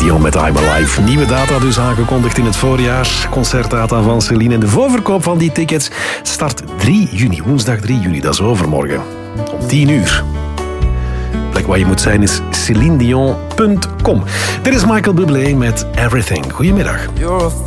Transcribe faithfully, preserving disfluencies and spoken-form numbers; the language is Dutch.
Dion met I'm Alive. Nieuwe data dus aangekondigd in het voorjaar. Concertdata van Celine. En de voorverkoop van die tickets start drie juni. Woensdag drie juni, dat is overmorgen. Om tien uur. De plek waar je moet zijn is celine dion punt com. Dit is Michael Bublé met Everything. Goedemiddag.